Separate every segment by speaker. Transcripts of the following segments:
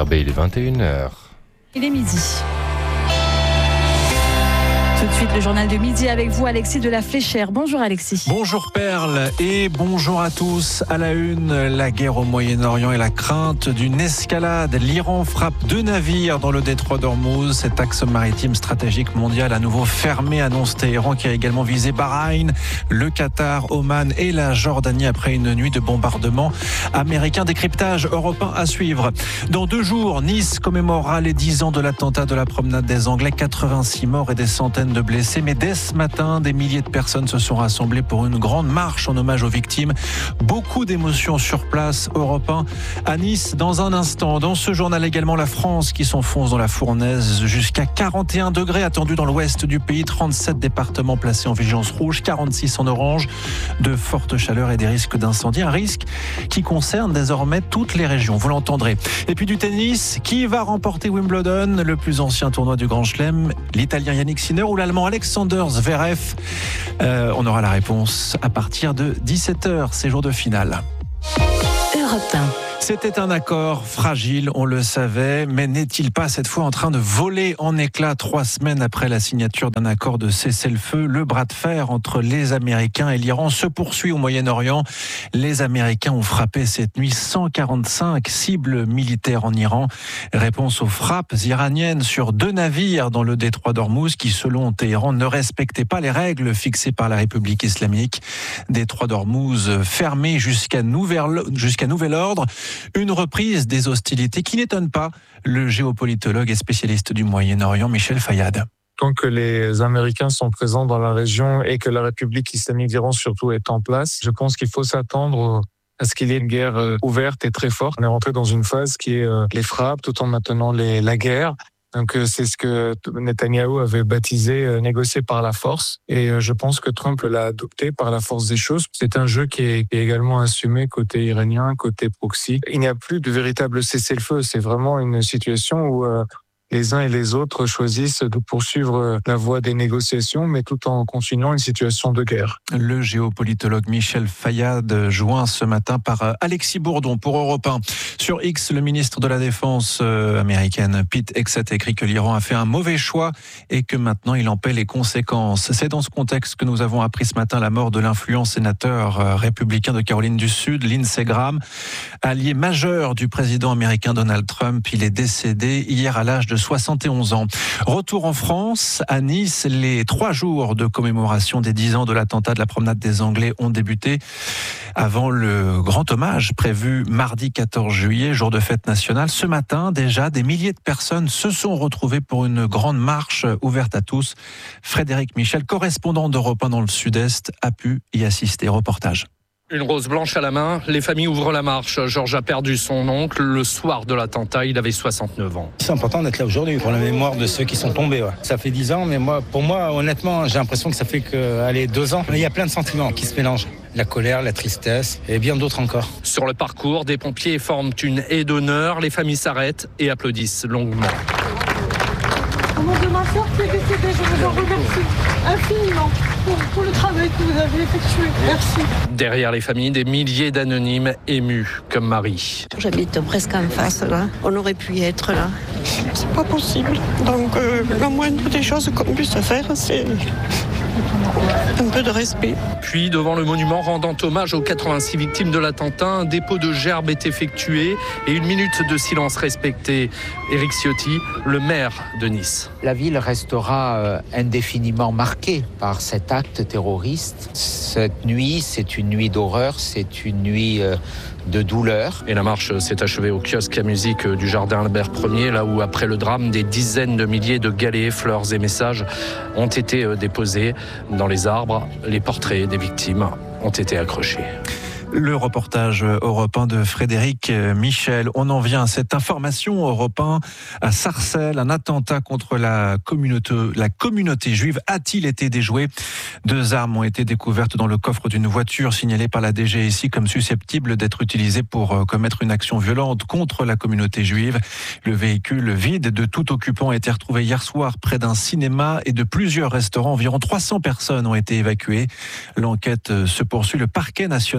Speaker 1: RB, il est 21h.
Speaker 2: Il est midi. Tout de suite, le journal de midi avec vous, Alexis de la Fléchère. Bonjour Alexis.
Speaker 3: Bonjour Perle et bonjour à tous. À la une, la guerre au Moyen-Orient et la crainte d'une escalade. L'Iran frappe 2 navires dans le détroit d'Ormuz. Cet axe maritime stratégique mondial à nouveau fermé, annonce Téhéran, qui a également visé Bahreïn, le Qatar, Oman et la Jordanie après une nuit de bombardements américains. Décryptage européen à suivre. Dans 2 jours, Nice commémorera les 10 ans de l'attentat de la promenade des Anglais. 86 morts et des centaines de blessés. Mais dès ce matin, des milliers de personnes se sont rassemblées pour une grande marche en hommage aux victimes. Beaucoup d'émotions sur place. Europe 1 à Nice dans un instant. Dans ce journal également, la France qui s'enfonce dans la fournaise. Jusqu'à 41 degrés attendus dans l'ouest du pays. 37 départements placés en vigilance rouge, 46 en orange. De fortes chaleurs et des risques d'incendie. Un risque qui concerne désormais toutes les régions. Vous l'entendrez. Et puis du tennis. Qui va remporter Wimbledon, le plus ancien tournoi du Grand Chelem? L'Italien Yannick Sinner ou l'Allemand Alexander Zverev? On aura la réponse à partir de 17h, c'est jour de finale.
Speaker 2: Europe 1.
Speaker 3: C'était un accord fragile, on le savait, mais n'est-il pas cette fois en train de voler en éclats 3 semaines après la signature d'un accord de cessez-le-feu? Le bras de fer entre les Américains et l'Iran se poursuit au Moyen-Orient. Les Américains ont frappé cette nuit 145 cibles militaires en Iran. Réponse aux frappes iraniennes sur 2 navires dans le détroit d'Ormuz qui, selon Téhéran, ne respectaient pas les règles fixées par la République islamique. Détroit d'Ormuz fermé jusqu'à nouvel ordre. Une reprise des hostilités qui n'étonne pas le géopolitologue et spécialiste du Moyen-Orient, Michel Fayad.
Speaker 4: Tant que les Américains sont présents dans la région et que la République islamique d'Iran surtout est en place, je pense qu'il faut s'attendre à ce qu'il y ait une guerre ouverte et très forte. On est rentré dans une phase qui est les frappes tout en maintenant la guerre. Donc c'est ce que Netanyahou avait baptisé négocier par la force. Et je pense que Trump l'a adopté par la force des choses. C'est un jeu qui est également assumé côté iranien, côté proxy. Il n'y a plus de véritable cessez-le-feu. C'est vraiment une situation où les uns et les autres choisissent de poursuivre la voie des négociations, mais tout en continuant une situation de guerre.
Speaker 3: Le géopolitologue Michel Fayad, joint ce matin par Alexis Bourdon pour Europe 1. Sur X, le ministre de la Défense américaine, Pete Hegseth, écrit que l'Iran a fait un mauvais choix et que maintenant il en paie les conséquences. C'est dans ce contexte que nous avons appris ce matin la mort de l'influent sénateur républicain de Caroline du Sud, Lindsey Graham, allié majeur du président américain Donald Trump. Il est décédé hier à l'âge de 71 ans. Retour en France, à Nice, les 3 jours de commémoration des 10 ans de l'attentat de la promenade des Anglais ont débuté avant le grand hommage prévu mardi 14 juillet, jour de fête nationale. Ce matin, déjà, des milliers de personnes se sont retrouvées pour une grande marche ouverte à tous. Frédéric Michel, correspondant d'Europe 1 dans le Sud-Est, a pu y assister. Reportage.
Speaker 5: Une rose blanche à la main, les familles ouvrent la marche. Georges a perdu son oncle le soir de l'attentat, il avait 69 ans.
Speaker 6: C'est important d'être là aujourd'hui pour la mémoire de ceux qui sont tombés. Ouais. Ça fait 10 ans, mais pour moi, honnêtement, j'ai l'impression que ça fait 2 ans. Il y a plein de sentiments qui se mélangent. La colère, la tristesse et bien d'autres encore.
Speaker 5: Sur le parcours, des pompiers forment une haie d'honneur. Les familles s'arrêtent et applaudissent longuement.
Speaker 7: Au nom de ma soeur qui est décédée, je vous en remercie infiniment pour le travail que vous avez effectué. Merci.
Speaker 5: Derrière les familles, des milliers d'anonymes émus comme Marie.
Speaker 8: J'habite presque en face là. On aurait pu y être là.
Speaker 7: C'est pas possible. Donc la moindre des choses qu'on puisse faire, c'est un peu de respect.
Speaker 5: Puis, devant le monument rendant hommage aux 86 victimes de l'attentat, un dépôt de gerbes est effectué et 1 minute de silence respectée. Éric Ciotti, le maire de Nice.
Speaker 9: La ville restera indéfiniment marquée par cet acte terroriste. Cette nuit, c'est une nuit d'horreur, c'est une nuit de douleur.
Speaker 5: Et la marche s'est achevée au kiosque à musique du jardin Albert Ier, là où, après le drame, des dizaines de milliers de galets, fleurs et messages ont été déposés dans les arbres. Les portraits des victimes ont été accrochés.
Speaker 3: Le reportage Europe 1 de Frédéric Michel. On en vient à cette information Europe 1 à Sarcelles. Un attentat contre la communauté juive a-t-il été déjoué? 2 armes ont été découvertes dans le coffre d'une voiture signalée par la DGSI comme susceptible d'être utilisée pour commettre une action violente contre la communauté juive. Le véhicule vide de tout occupant a été retrouvé hier soir près d'un cinéma et de plusieurs restaurants. Environ 300 personnes ont été évacuées. L'enquête se poursuit. Le parquet national antiterroriste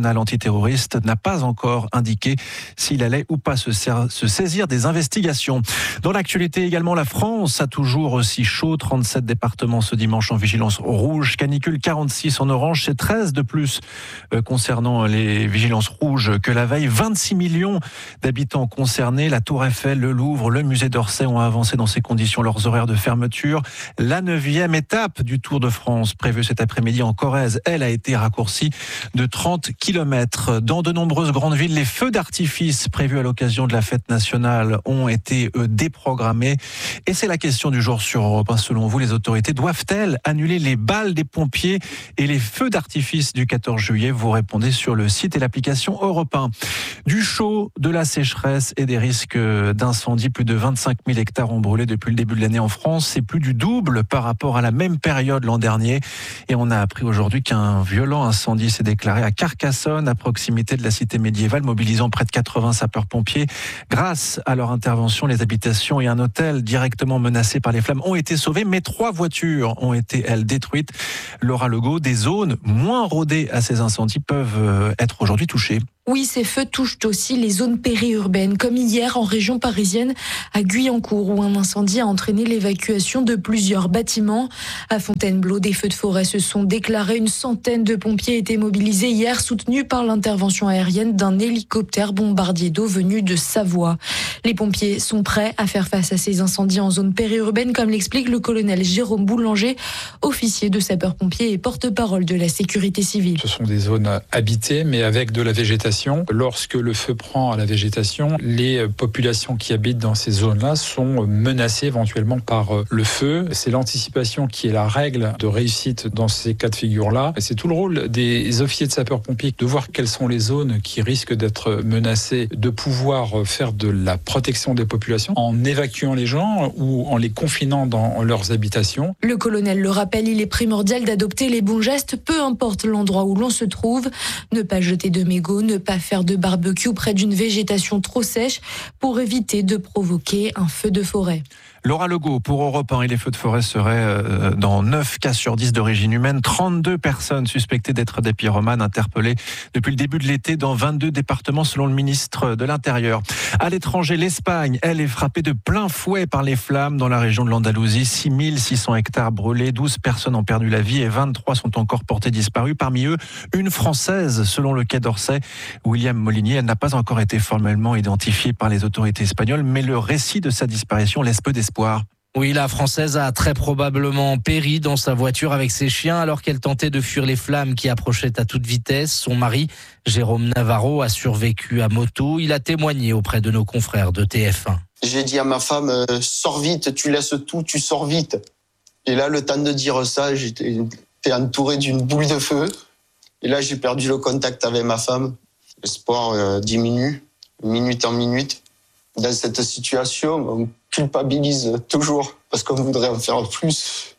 Speaker 3: antiterroriste n'a pas encore indiqué s'il allait ou pas se saisir des investigations. Dans l'actualité également, la France a toujours aussi chaud. 37 départements ce dimanche en vigilance rouge. Canicule 46 en orange. C'est 13 de plus concernant les vigilances rouges que la veille. 26 millions d'habitants concernés. La Tour Eiffel, le Louvre, le musée d'Orsay ont avancé dans ces conditions leurs horaires de fermeture. La 9e étape du Tour de France prévue cet après-midi en Corrèze, elle a été raccourcie de 30 km. Dans de nombreuses grandes villes, les feux d'artifice prévus à l'occasion de la fête nationale ont été déprogrammés. Et c'est la question du jour sur Europe 1. Selon vous, les autorités doivent-elles annuler les balles des pompiers et les feux d'artifice du 14 juillet? Vous répondez sur le site et l'application Europe 1. Du chaud, de la sécheresse et des risques d'incendie. Plus de 25 000 hectares ont brûlé depuis le début de l'année en France. C'est plus du double par rapport à la même période l'an dernier. Et on a appris aujourd'hui qu'un violent incendie s'est déclaré à Carcassonne, à proximité de la cité médiévale, mobilisant près de 80 sapeurs-pompiers. Grâce à leur intervention, les habitations et un hôtel directement menacés par les flammes ont été sauvés, mais 3 voitures ont été, elles, détruites. Laura Legault, des zones moins rodées à ces incendies peuvent être aujourd'hui touchées.
Speaker 1: Oui, ces feux touchent aussi les zones périurbaines, comme hier en région parisienne à Guyancourt, où un incendie a entraîné l'évacuation de plusieurs bâtiments. À Fontainebleau, des feux de forêt se sont déclarés. Une centaine de pompiers étaient mobilisés hier, soutenus par l'intervention aérienne d'un hélicoptère bombardier d'eau venu de Savoie. Les pompiers sont prêts à faire face à ces incendies en zone périurbaine, comme l'explique le colonel Jérôme Boulanger, officier de sapeurs-pompiers et porte-parole de la sécurité civile.
Speaker 10: Ce sont des zones habitées, mais avec de la végétation. Lorsque le feu prend à la végétation, les populations qui habitent dans ces zones-là sont menacées éventuellement par le feu. C'est l'anticipation qui est la règle de réussite dans ces cas de figure-là. Et c'est tout le rôle des officiers de sapeurs-pompiers de voir quelles sont les zones qui risquent d'être menacées, de pouvoir faire de la protection des populations en évacuant les gens ou en les confinant dans leurs habitations.
Speaker 1: Le colonel le rappelle, il est primordial d'adopter les bons gestes, peu importe l'endroit où l'on se trouve. Ne pas jeter de mégots, ne pas faire de barbecue près d'une végétation trop sèche pour éviter de provoquer un feu de forêt.
Speaker 3: Laura Legault pour Europe 1. Et les feux de forêt seraient dans 9 cas sur 10 d'origine humaine. 32 personnes suspectées d'être des pyromanes interpellées depuis le début de l'été dans 22 départements selon le ministre de l'Intérieur. À l'étranger, l'Espagne, elle, est frappée de plein fouet par les flammes dans la région de l'Andalousie. 6600 hectares brûlés, 12 personnes ont perdu la vie et 23 sont encore portées disparues. Parmi eux, une Française, selon le Quai d'Orsay, William Molinier. Elle n'a pas encore été formellement identifiée par les autorités espagnoles, mais le récit de sa disparition laisse peu d'espoir.
Speaker 5: Oui, la Française a très probablement péri dans sa voiture avec ses chiens alors qu'elle tentait de fuir les flammes qui approchaient à toute vitesse. Son mari, Jérôme Navarro, a survécu à moto. Il a témoigné auprès de nos confrères de TF1.
Speaker 11: J'ai dit à ma femme, sors vite, tu laisses tout, tu sors vite. Et là, le temps de dire ça, j'étais entouré d'une boule de feu. Et là, j'ai perdu le contact avec ma femme. L'espoir diminue, minute en minute. Dans cette situation, on culpabilise toujours parce qu'on voudrait en faire plus.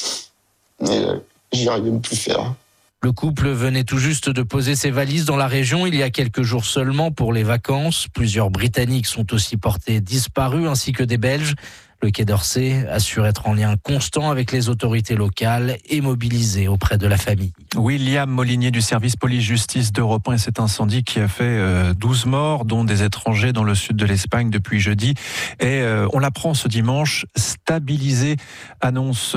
Speaker 11: Mais j'y arrive même plus faire.
Speaker 5: Le couple venait tout juste de poser ses valises dans la région il y a quelques jours seulement pour les vacances. Plusieurs Britanniques sont aussi portés disparus ainsi que des Belges. Le Quai d'Orsay assure être en lien constant avec les autorités locales et mobilisé auprès de la famille.
Speaker 3: William Molinier du service police-justice d'Europe 1 et cet incendie qui a fait 12 morts, dont des étrangers dans le sud de l'Espagne depuis jeudi. Et on l'apprend ce dimanche, stabilisé, annonce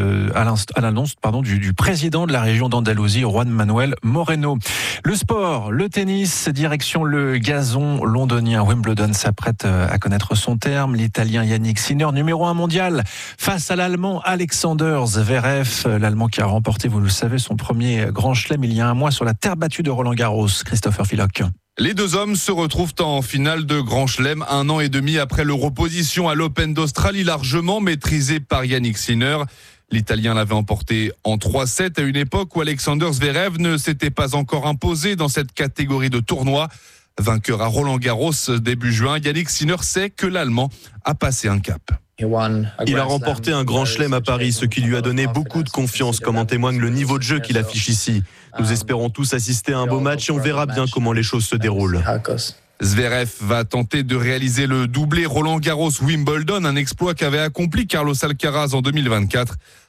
Speaker 3: à l'annonce du président de la région d'Andalousie, Juan Manuel Moreno. Le sport, le tennis, direction le gazon londonien. Wimbledon s'apprête à connaître son terme. L'Italien Yannick Sinner, numéro 1 mondial, face à l'Allemand Alexander Zverev. L'Allemand qui a remporté, vous le savez, son premier grand chelem il y a un mois sur la terre battue de Roland-Garros. Christopher Filoc.
Speaker 12: Les deux hommes se retrouvent en finale de Grand Chelem 1 an et demi après leur opposition à l'Open d'Australie, largement maîtrisée par Yannick Sinner. L'Italien l'avait emporté en 3-7 à une époque où Alexander Zverev ne s'était pas encore imposé dans cette catégorie de tournoi. Vainqueur à Roland-Garros début juin, Yannick Sinner sait que l'Allemand a passé un cap.
Speaker 13: Il a remporté un grand chelem à Paris, ce qui lui a donné beaucoup de confiance, comme en témoigne le niveau de jeu qu'il affiche ici. Nous espérons tous assister à un beau match et on verra bien comment les choses se déroulent.
Speaker 12: Zverev va tenter de réaliser le doublé Roland-Garros-Wimbledon, un exploit qu'avait accompli Carlos Alcaraz en 2024.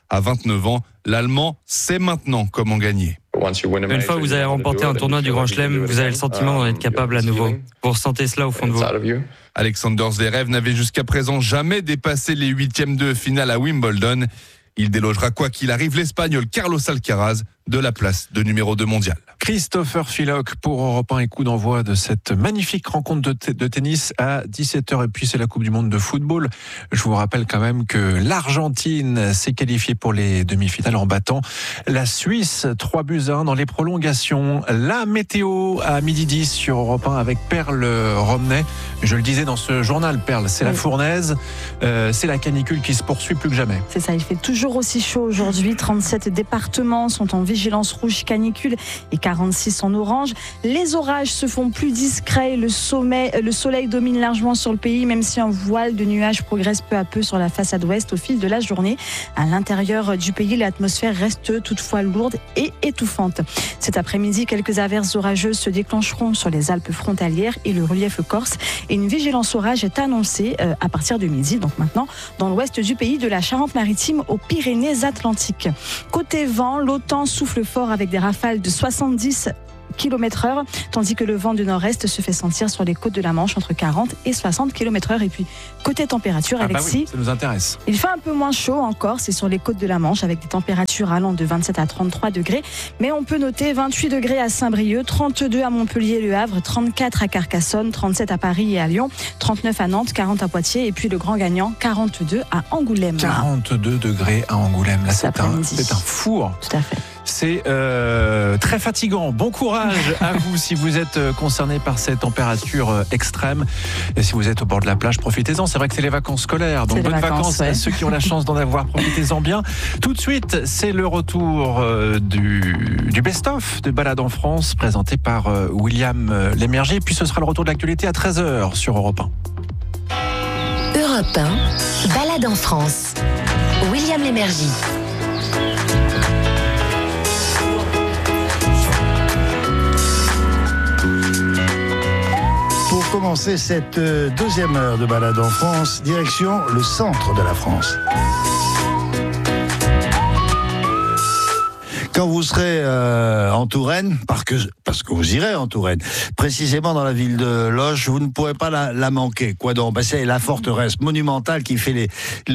Speaker 12: À 29 ans, l'Allemand sait maintenant comment gagner.
Speaker 14: Une fois que vous avez remporté un tournoi du Grand Chelem, vous avez le sentiment d'en être capable à nouveau. Vous ressentez cela au fond de vous.
Speaker 12: Alexander Zverev n'avait jusqu'à présent jamais dépassé les 8e de finale à Wimbledon. Il délogera quoi qu'il arrive l'Espagnol Carlos Alcaraz de la place de numéro 2 mondial.
Speaker 3: Christopher Philoc pour Europe 1 et coup d'envoi de cette magnifique rencontre de tennis à 17h. Et puis c'est la Coupe du Monde de football. Je vous rappelle quand même que l'Argentine s'est qualifiée pour les demi-finales en battant la Suisse 3-1 dans les prolongations. La météo à 12h10 sur Europe 1 avec Perle Romney. Je le disais dans ce journal, Perle, c'est la fournaise, c'est la canicule qui se poursuit plus que jamais.
Speaker 2: C'est ça, il fait toujours aussi chaud aujourd'hui. 37 départements sont en vigilance rouge canicule et 46 en orange. Les orages se font plus discrets. Le soleil domine largement sur le pays, même si un voile de nuages progresse peu à peu sur la façade ouest au fil de la journée. À l'intérieur du pays, l'atmosphère reste toutefois lourde et étouffante. Cet après-midi, quelques averses orageuses se déclencheront sur les Alpes frontalières et le relief corse. Et une vigilance orage est annoncée à partir de midi, donc maintenant, dans l'ouest du pays, de la Charente-Maritime aux Pyrénées-Atlantiques. Côté vent, l'OTAN souffle fort avec des rafales de 70 km/h, tandis que le vent du nord-est se fait sentir sur les côtes de la Manche entre 40 et 60 km/h. Et puis, côté température, Alexis,
Speaker 3: oui, ça nous intéresse.
Speaker 2: Il fait un peu moins chaud encore, c'est sur les côtes de la Manche, avec des températures allant de 27 à 33 degrés. Mais on peut noter 28 degrés à Saint-Brieuc, 32 à Montpellier et Le Havre, 34 à Carcassonne, 37 à Paris et à Lyon, 39 à Nantes, 40 à Poitiers, et puis le grand gagnant, 42 à Angoulême.
Speaker 3: 42 degrés à Angoulême. Là, c'est un four.
Speaker 2: Tout à fait.
Speaker 3: C'est très fatigant. Bon courage à vous si vous êtes concerné par ces températures extrêmes. Et si vous êtes au bord de la plage, profitez-en. C'est vrai que c'est les vacances scolaires. Donc bonnes vacances à ceux qui ont la chance d'en avoir. Profitez-en bien. Tout de suite, c'est le retour du best-of de Balade en France présenté par William Lémergie. Puis ce sera le retour de l'actualité à 13h sur Europe 1.
Speaker 15: Europe 1, Balade en France. William Lémergie.
Speaker 16: Pour commencer cette deuxième heure de Balade en France, direction le centre de la France. Quand vous serez en Touraine, parce que vous irez en Touraine, précisément dans la ville de Loches, vous ne pourrez pas la manquer. Quoi donc ? C'est la forteresse monumentale qui fait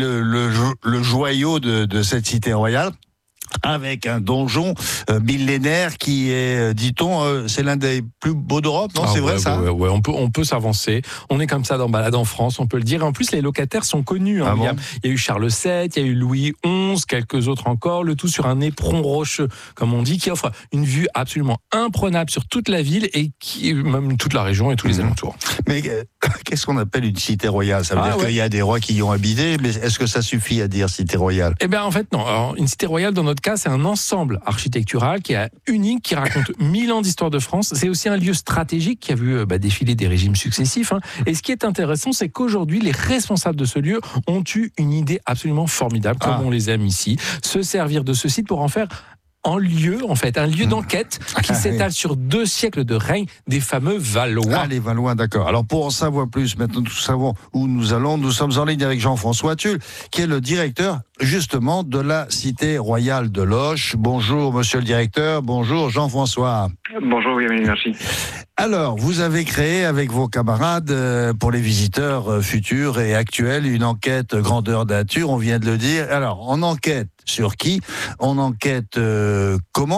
Speaker 16: le joyau de cette cité royale, avec un donjon millénaire qui est, dit-on, c'est l'un des plus beaux d'Europe, non ? C'est vrai ça ?
Speaker 17: Ouais, on peut s'avancer. On est comme ça dans Balade en France, on peut le dire. Et en plus, les locataires sont connus. Hein, bon ? Il y a eu Charles VII, il y a eu Louis XI, quelques autres encore, le tout sur un éperon rocheux, comme on dit, qui offre une vue absolument imprenable sur toute la ville et même toute la région et tous les alentours.
Speaker 16: Mais qu'est-ce qu'on appelle une cité royale ? Ça veut dire qu'il y a des rois qui y ont habité, mais est-ce que ça suffit à dire cité royale ?
Speaker 17: Eh bien, en fait, non. Alors, une cité royale, dans notre cas, c'est un ensemble architectural qui est unique, qui raconte 1000 ans d'histoire de France. C'est aussi un lieu stratégique qui a vu défiler des régimes successifs. Et ce qui est intéressant, c'est qu'aujourd'hui, les responsables de ce lieu ont eu une idée absolument formidable, comme on les aime ici, se servir de ce site pour en faire un lieu d'enquête qui s'étale sur 2 siècles de règne des fameux Valois.
Speaker 16: Ah, les Valois, d'accord. Alors, pour en savoir plus, maintenant nous savons où nous allons. Nous sommes en ligne avec Jean-François Tulle, qui est le directeur, justement, de la cité royale de Loches. Bonjour, monsieur le directeur. Bonjour, Jean-François.
Speaker 18: Bonjour, oui, merci.
Speaker 16: Alors, vous avez créé avec vos camarades, pour les visiteurs futurs et actuels, une enquête grandeur nature, on vient de le dire. Alors, on enquête sur qui ? On enquête comment ?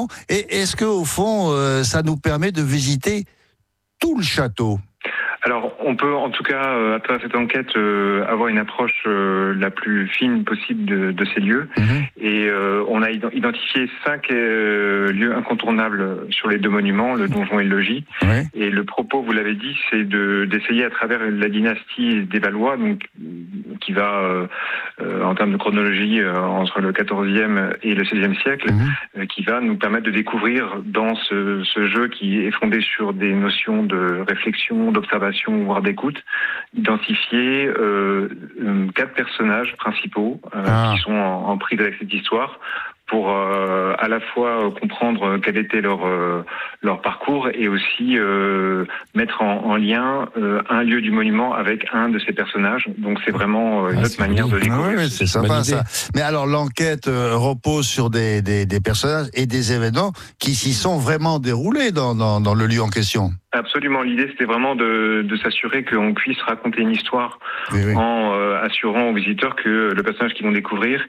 Speaker 16: Et est-ce qu'au fond, ça nous permet de visiter tout le château ?
Speaker 18: Alors, on peut en tout cas, à travers cette enquête, avoir une approche la plus fine possible de ces lieux. Et on a identifié 5 lieux incontournables sur les 2 monuments, le donjon et le logis. Et le propos, vous l'avez dit, c'est d'essayer à travers la dynastie des Valois, donc qui va, en termes de chronologie, entre le XIVe et le XVIe siècle, qui va nous permettre de découvrir dans ce jeu qui est fondé sur des notions de réflexion, d'observation, voire d'écoute, identifier 4 personnages principaux qui sont en prise avec cette histoire pour à la fois comprendre quel était leur parcours et aussi mettre en lien un lieu du monument avec un de ces personnages. Donc c'est vraiment une autre manière de découvrir.
Speaker 16: Oui, c'est sympa ça. Mais alors l'enquête repose sur des personnages et des événements qui s'y sont vraiment déroulés dans le lieu en question.
Speaker 18: Absolument. L'idée, c'était vraiment de s'assurer qu'on puisse raconter une histoire en assurant aux visiteurs que le personnage qu'ils vont découvrir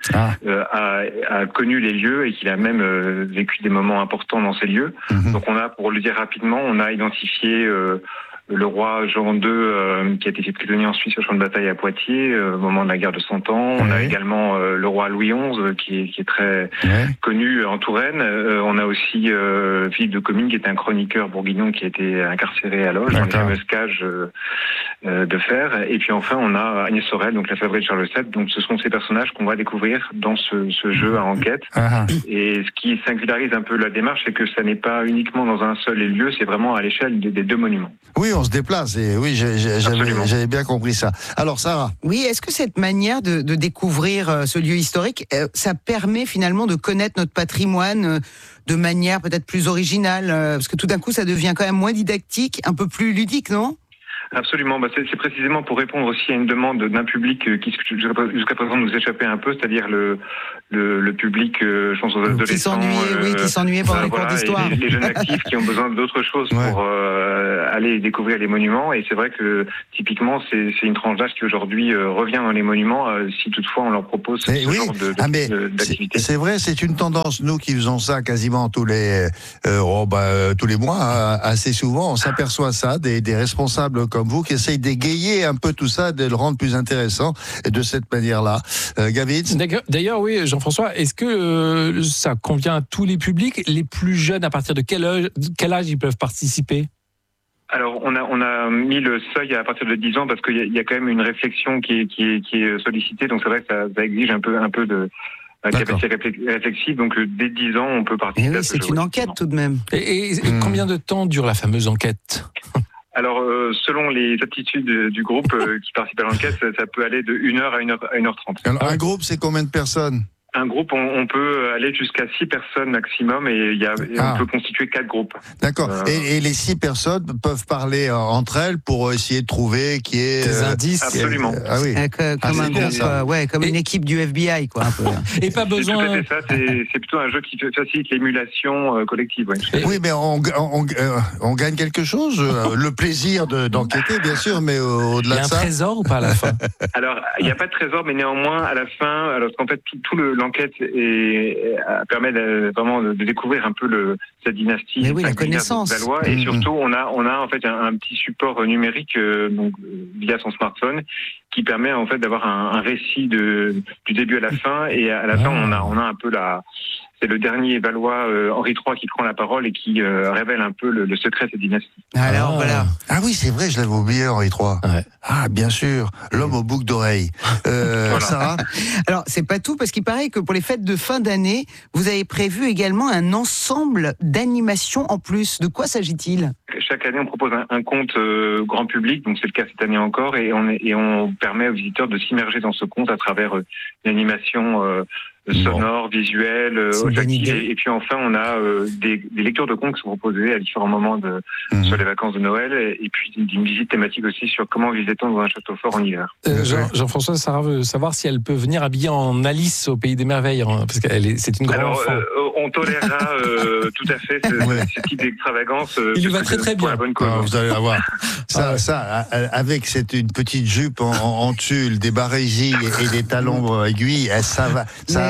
Speaker 18: a connu les lieux et qu'il a même vécu des moments importants dans ces lieux. Donc on a, pour le dire rapidement, on a identifié le roi Jean II qui a été fait prisonnier en Suisse au champ de bataille à Poitiers au moment de la guerre de 100 ans. On a également le roi Louis XI qui est très connu en Touraine. On a aussi Philippe de Comines qui était un chroniqueur bourguignon qui a été incarcéré à Loges dans les fameuses cages de fer. Et puis enfin on a Agnès Sorel, donc la favorite de Charles VII. Donc ce sont ces personnages qu'on va découvrir dans ce jeu à enquête. Et ce qui singularise un peu la démarche, c'est que ça n'est pas uniquement dans un seul lieu, c'est vraiment à l'échelle des deux monuments.
Speaker 16: Oui, on se déplace et oui, j'avais bien compris ça. Alors Sarah.
Speaker 19: Oui, est-ce que cette manière de découvrir ce lieu historique, ça permet finalement de connaître notre patrimoine de manière peut-être plus originale, parce que tout d'un coup ça devient quand même moins didactique, un peu plus ludique, non ?
Speaker 18: Absolument, c'est précisément pour répondre aussi à une demande d'un public qui jusqu'à présent nous échappait un peu, c'est-à-dire le public, je pense aux adolescents,
Speaker 19: qui s'ennuyait pendant les cours d'histoire,
Speaker 18: les jeunes actifs qui ont besoin d'autre chose pour aller découvrir les monuments. Et c'est vrai que typiquement c'est une tranche d'âge qui aujourd'hui revient dans les monuments, si toutefois on leur propose ce genre d'activité.
Speaker 16: C'est vrai, c'est une tendance. Nous qui faisons ça quasiment tous les mois, assez souvent, on s'aperçoit ça des responsables comme vous qui essayent d'égayer un peu tout ça, de le rendre plus intéressant de cette manière-là. Gavitz ?
Speaker 17: D'ailleurs, oui, Jean-François, est-ce que ça convient à tous les publics ? Les plus jeunes, à partir de quel âge ils peuvent participer ?
Speaker 18: Alors, on a mis le seuil à partir de 10 ans parce qu'il y a quand même une réflexion qui est sollicitée. Donc, c'est vrai que ça exige un peu de capacité réflexive. Donc, dès 10 ans, on peut participer à ce jeu.
Speaker 19: C'est une enquête tout de même.
Speaker 17: Et combien de temps dure la fameuse enquête ?
Speaker 18: Alors, selon les aptitudes du groupe qui participe à l'enquête, ça peut aller de 1h à 1h30.
Speaker 16: Alors, un groupe, c'est combien de personnes ?
Speaker 18: Un groupe, on peut aller jusqu'à 6 personnes maximum et on peut constituer 4 groupes.
Speaker 16: D'accord. Et les 6 personnes peuvent parler entre elles pour essayer de trouver qui est...
Speaker 17: Des indices.
Speaker 18: Absolument.
Speaker 16: Ah oui.
Speaker 19: Comme un groupe, comme une équipe du FBI, quoi. Un peu.
Speaker 17: Et pas besoin...
Speaker 18: C'est tout à fait ça, c'est plutôt un jeu qui facilite l'émulation collective.
Speaker 16: Oui, mais on gagne quelque chose, le plaisir d'enquêter, bien sûr, mais au-delà de ça...
Speaker 17: Il y a un trésor ou pas à la fin ?
Speaker 18: Alors, il n'y a pas de trésor, mais néanmoins, à la fin, alors qu'en fait, tout l'enquête permet vraiment de découvrir un peu cette dynastie.
Speaker 19: Mais oui, la connaissance.
Speaker 18: Valois, et surtout, on a en fait un petit support numérique donc via son smartphone qui permet en fait d'avoir un récit du début à la fin, et à la fin on a un peu c'est le dernier Valois, Henri III, qui prend la parole et qui révèle un peu le secret de cette dynastie.
Speaker 19: Alors voilà.
Speaker 16: Ah oui, c'est vrai, je l'avais oublié, Henri III. Ouais. Ah, bien sûr, l'homme aux boucles d'oreilles. Sarah ?
Speaker 19: Alors, c'est pas tout, parce qu'il paraît que pour les fêtes de fin d'année, vous avez prévu également un ensemble d'animations en plus. De quoi s'agit-il ?
Speaker 18: Chaque année, on propose un conte grand public, donc c'est le cas cette année encore, et on permet aux visiteurs de s'immerger dans ce conte à travers une animation sonore, visuelle, olfactive, et puis enfin on a des lectures de contes qui sont proposées à différents moments sur les vacances de Noël, et puis une visite thématique aussi sur comment vivait-on dans un château fort en hiver.
Speaker 17: Jean-François, Sarah veut savoir si elle peut venir habillée en Alice au Pays des Merveilles, parce que c'est une grande enfant.
Speaker 18: On tolérera tout à fait ce type d'extravagance.
Speaker 17: Il lui va très très bien.
Speaker 16: Vous allez voir. Ça, avec une petite jupe en tulle, des barésies et des talons aiguilles, ça va.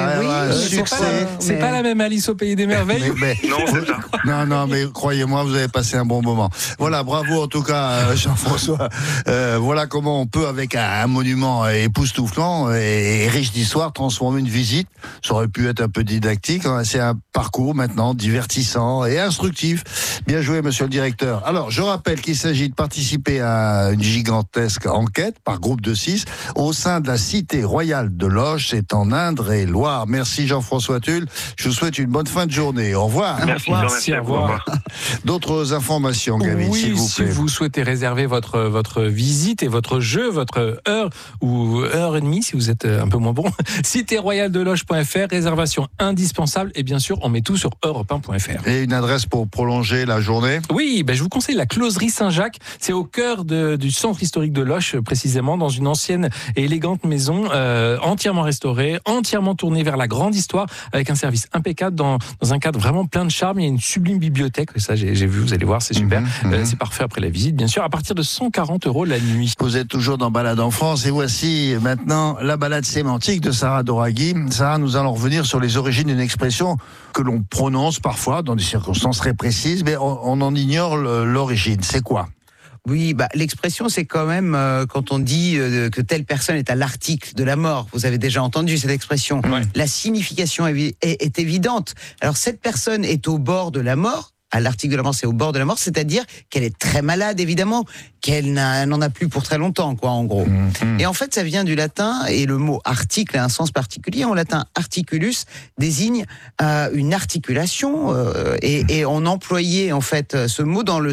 Speaker 17: C'est pas la même Alice au Pays des Merveilles.
Speaker 18: Non, c'est ça.
Speaker 16: Non, mais croyez-moi, vous avez passé un bon moment. Voilà, bravo en tout cas, Jean-François. Voilà comment on peut, avec un monument époustouflant et riche d'histoire, transformer une visite. Ça aurait pu être un peu didactique. C'est un parcours maintenant divertissant et instructif. Bien joué, monsieur le directeur. Alors, je rappelle qu'il s'agit de participer à une gigantesque enquête par groupe de 6 au sein de la Cité Royale de Loches, c'est en Indre-et-Loire. Merci Jean-François Tulle. Je vous souhaite une bonne fin de journée. Au revoir.
Speaker 17: Merci, au revoir.
Speaker 16: D'autres informations, Gavin, s'il vous plaît.
Speaker 17: Si vous souhaitez réserver votre visite et votre jeu, votre heure ou heure et demie, si vous êtes un peu moins bon, citéroyaledeloche.fr, réservation indispensable et bien sûr, on met tout sur europe1.fr.
Speaker 16: Et une adresse pour prolonger la journée ?
Speaker 17: Oui, je vous conseille la Closerie Saint-Jacques. C'est au cœur du centre historique de Loches, précisément, dans une ancienne et élégante maison, entièrement restaurée, entièrement tournée vers la grande histoire, avec un service impeccable dans un cadre vraiment plein de charme. Il y a une sublime bibliothèque, ça j'ai vu, vous allez voir, c'est super. C'est parfait après la visite, bien sûr, à partir de 140 € la nuit.
Speaker 16: Vous êtes toujours dans Balade en France et voici maintenant la balade sémantique de Sarah Doraghi. Sarah, nous allons revenir sur les origines d'une expression que l'on prononce parfois dans des circonstances très précises, mais on en ignore l'origine. C'est quoi ?
Speaker 19: Oui, l'expression, c'est quand même quand on dit que telle personne est à l'article de la mort. Vous avez déjà entendu cette expression. Ouais. La signification est évidente. Alors, cette personne est au bord de la mort. À l'article de la mort, c'est au bord de la mort, c'est-à-dire qu'elle est très malade, évidemment, qu'elle n'en a plus pour très longtemps, quoi, en gros. Et en fait, ça vient du latin, et le mot article a un sens particulier. En latin, articulus désigne une articulation, et on employait, en fait, ce mot dans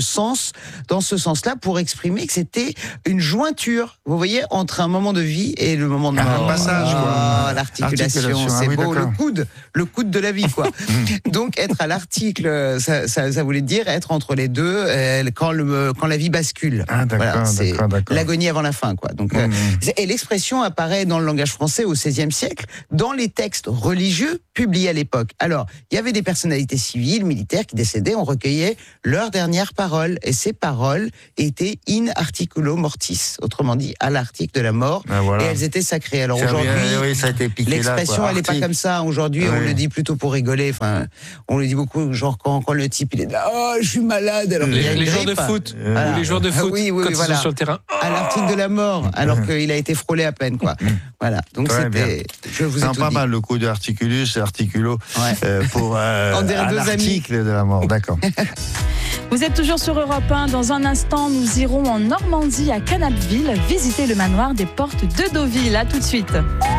Speaker 19: ce sens-là, pour exprimer que c'était une jointure, vous voyez, entre un moment de vie et le moment de mort.
Speaker 16: Un passage, quoi.
Speaker 19: L'articulation, c'est beau, le coude de la vie, quoi. Donc, être à l'article, ça voulait dire être entre les deux quand la vie bascule. Voilà, c'est l'agonie avant la fin, quoi. Donc, et l'expression apparaît dans le langage français au XVIe siècle, dans les textes religieux publiés à l'époque. Alors, il y avait des personnalités civiles, militaires qui décédaient, on recueillait leurs dernières paroles, et ces paroles étaient in articulo mortis, autrement dit à l'article de la mort, et elles étaient sacrées. Alors aujourd'hui, l'expression elle n'est pas comme ça. Aujourd'hui, on le dit plutôt pour rigoler. Enfin, on le dit beaucoup, genre quand le type il est là, oh, je suis malade. Alors
Speaker 17: les joueurs de foot, ou les joueurs de foot,
Speaker 19: oui,
Speaker 17: quand ils
Speaker 19: voilà,
Speaker 17: sont sur le terrain,
Speaker 19: à l'article de la mort, alors qu'il a été frôlé à peine, quoi. Voilà. Donc c'était. Je vous ai tout
Speaker 16: pas
Speaker 19: dit.
Speaker 16: mal le coup de articulus et articulo pour à l'article de la mort. D'accord.
Speaker 2: Vous êtes toujours sur Europe 1. Dans un instant, nous irons en Normandie, à Canapville, visiter le manoir des Portes de Deauville. À tout de suite.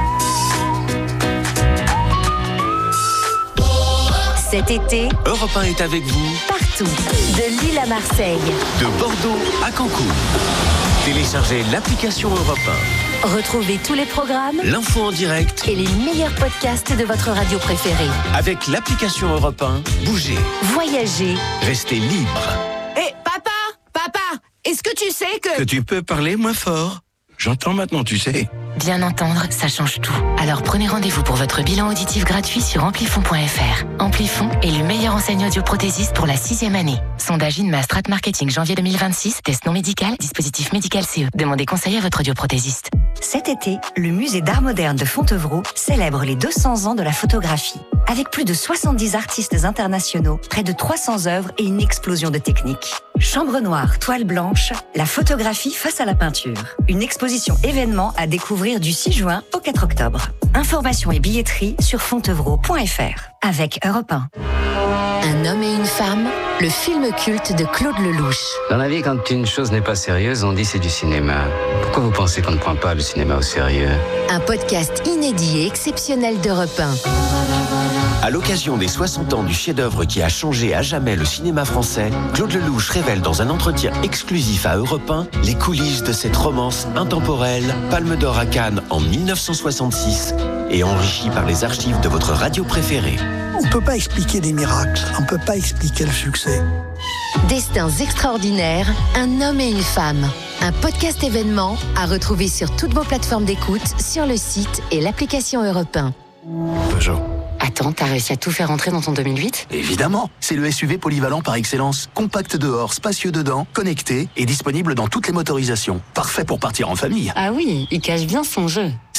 Speaker 15: Cet été,
Speaker 20: Europe 1 est avec vous
Speaker 15: partout, de Lille à Marseille,
Speaker 20: de Bordeaux à Cancun. Téléchargez l'application Europe 1.
Speaker 15: Retrouvez tous les programmes,
Speaker 20: l'info en direct
Speaker 15: et les meilleurs podcasts de votre radio préférée.
Speaker 20: Avec l'application Europe 1, bougez,
Speaker 15: voyagez,
Speaker 20: restez libre.
Speaker 21: Hé, papa, est-ce que tu sais que
Speaker 20: tu peux parler moins fort? J'entends maintenant, tu sais.
Speaker 22: Bien entendre, ça change tout. Alors prenez rendez-vous pour votre bilan auditif gratuit sur amplifon.fr. Amplifon est le meilleur enseigne audioprothésiste pour la 6e année. Sondage INMA Strat Marketing janvier 2026, test non médical, dispositif médical CE. Demandez conseil à votre audioprothésiste.
Speaker 23: Cet été, le musée d'art moderne de Fontevraud célèbre les 200 ans de la photographie. Avec plus de 70 artistes internationaux, près de 300 œuvres et une explosion de techniques. Chambre noire, toile blanche, la photographie face à la peinture. Une exposition événement à découvrir du 6 juin au 4 octobre. Informations et billetterie sur fontevraud.fr. Avec Europe 1.
Speaker 15: Un homme et une femme, le film culte de Claude Lelouch.
Speaker 24: Dans la vie, quand une chose n'est pas sérieuse, on dit c'est du cinéma. Pourquoi vous pensez qu'on ne prend pas le cinéma au sérieux?
Speaker 15: Un podcast inédit et exceptionnel d'Europe 1.
Speaker 20: À l'occasion des 60 ans du chef-d'œuvre qui a changé à jamais le cinéma français, Claude Lelouch révèle dans un entretien exclusif à Europe 1 les coulisses de cette romance intemporelle, Palme d'Or à Cannes en 1966 et enrichie par les archives de votre radio préférée.
Speaker 25: On ne peut pas expliquer des miracles, on ne peut pas expliquer le succès.
Speaker 15: Destins extraordinaires, un homme et une femme. Un podcast événement à retrouver sur toutes vos plateformes d'écoute, sur le site et l'application Europe 1.
Speaker 24: Peugeot.
Speaker 22: Attends, t'as réussi à tout faire rentrer dans ton 2008 ?
Speaker 24: Évidemment, c'est le SUV polyvalent par excellence. Compact dehors, spacieux dedans, connecté et disponible dans toutes les motorisations. Parfait pour partir en famille.
Speaker 22: Ah oui, il cache bien son jeu.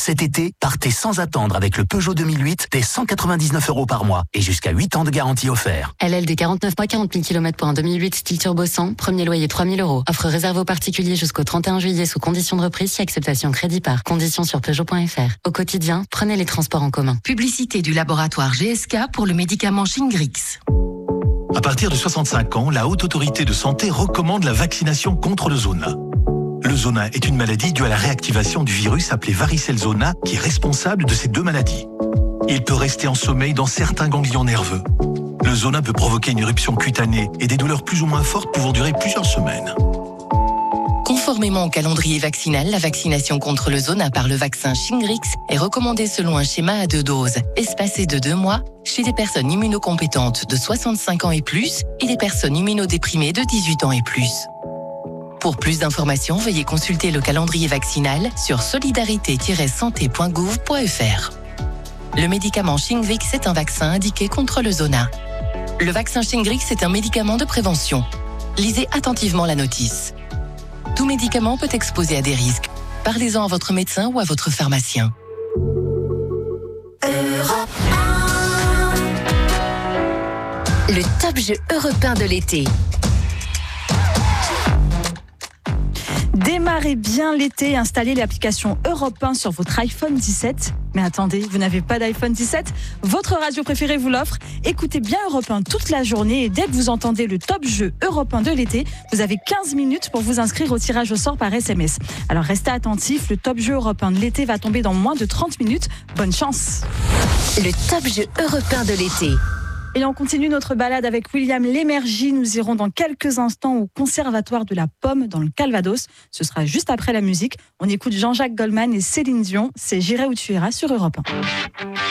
Speaker 4: Cet été, partez sans attendre avec le Peugeot 2008 dès 199 € par mois et jusqu'à 8 ans de garantie offert.
Speaker 6: LLD 49 mois, 40 000 km pour un 2008 style turbo 100, premier loyer 3 000 €. Offre réservée aux particuliers jusqu'au 31 juillet sous condition de reprise si acceptation crédit par. Conditions sur Peugeot.fr. Au quotidien, prenez les transports en commun.
Speaker 22: Publicité du laboratoire GSK pour le médicament Shingrix.
Speaker 7: À partir de 65 ans, la Haute Autorité de Santé recommande la vaccination contre le zona. Le zona est une maladie due à la réactivation du virus appelé varicelle zona qui est responsable de ces deux maladies. Il peut rester en sommeil dans certains ganglions nerveux. Le zona peut provoquer une éruption cutanée et des douleurs plus ou moins fortes pouvant durer plusieurs semaines.
Speaker 22: Conformément au calendrier vaccinal, la vaccination contre le zona par le vaccin Shingrix est recommandée selon un schéma à 2 doses, espacé de 2 mois, chez des personnes immunocompétentes de 65 ans et plus et des personnes immunodéprimées de 18 ans et plus. Pour plus d'informations, veuillez consulter le calendrier vaccinal sur solidarité-santé.gouv.fr. Le médicament Shingrix est un vaccin indiqué contre le zona. Le vaccin Shingrix est un médicament de prévention. Lisez attentivement la notice. Tout médicament peut exposer à des risques. Parlez-en à votre médecin ou à votre pharmacien.
Speaker 15: Le top jeu européen de l'été.
Speaker 2: Démarrez bien l'été et installez l'application Europe 1 sur votre iPhone 17. Mais attendez, vous n'avez pas d'iPhone 17 ? Votre radio préférée vous l'offre. Écoutez bien Europe 1 toute la journée et dès que vous entendez le top jeu Europe 1 de l'été, vous avez 15 minutes pour vous inscrire au tirage au sort par SMS. Alors restez attentifs, le top jeu Europe 1 de l'été va tomber dans moins de 30 minutes. Bonne chance.
Speaker 15: Le top jeu européen de l'été.
Speaker 2: Et on continue notre balade avec William Lémergie. Nous irons dans quelques instants au Conservatoire de la Pomme dans le Calvados. Ce sera juste après la musique. On écoute Jean-Jacques Goldman et Céline Dion. C'est J'irai où tu iras sur Europe 1.